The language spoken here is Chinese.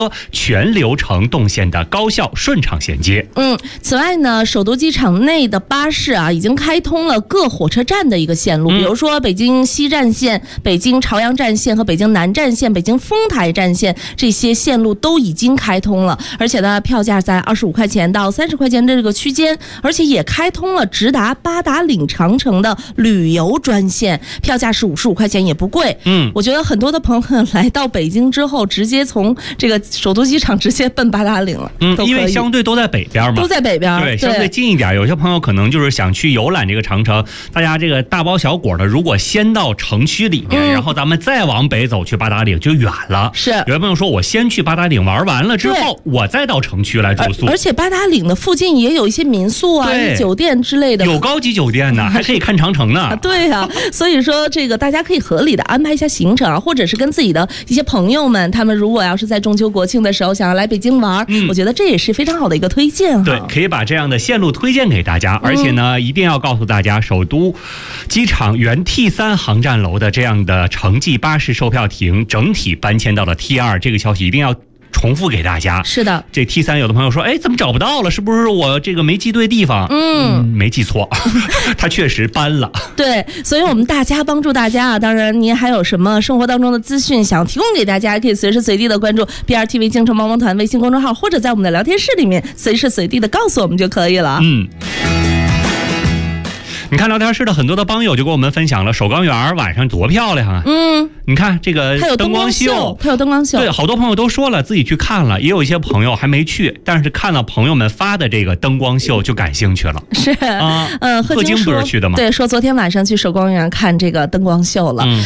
全流程动线的高效顺畅衔接。 此外呢，首都机场内的巴士已经开通了各火车站的一个线路，比如说北京西站线、北京朝阳站线和北京南站线、北京丰台站线，这些线路都已经开通了，而且呢，票价在25块钱到30块钱的这个区间，而且也开通了直达八达岭长城的旅游专线，票价是55块钱，也不贵。我觉得很多的朋友来到北京之后，直接从这个首都机场直接奔八达岭了。 因为相对都在北边嘛， 都在北边， 对，相对近一点。有些朋友可能就是想去游览这个长城，大家这个大包小裹的，如果先到城区里面，然后咱们再往北走去八达岭就远了。 是， 有些朋友说我先去八达岭玩完了之后，我再到城区来住宿。 而且八达岭的附近也有一些民宿酒店之类的， 有高级酒店呢，还可以看长城呢。 对所以说这个大家可以合理的安排一下行程或者是跟自己的一些朋友们，他们如果要是在中秋国庆的时候想要来北京玩，我觉得这也是非常好的一个推荐。 对，可以把这样的线路推荐给大家，而且呢，一定要告诉大家，首都机场原 T3 航站楼的这样的城际巴士售票亭整体搬迁到了 T2， 这个消息一定要重复给大家。是的，这 T3 有的朋友说，怎么找不到了？是不是我这个没记对地方？没记错，它确实搬了。对， 所以我们大家帮助大家当然您还有什么生活当中的资讯想提供给大家，可以随时随地的关注 BRTV 京城帮帮团微信公众号，或者在我们的聊天室里面随时随地的告诉我们就可以了。 你看聊天室的很多的帮友就跟我们分享了首钢园晚上多漂亮啊！你看这个灯光秀， 它有灯光秀。对， 好多朋友都说了自己去看了，也有一些朋友还没去，但是看到朋友们发的这个灯光秀就感兴趣了。是贺京不是去的吗？对，说昨天晚上去首钢园看这个灯光秀了。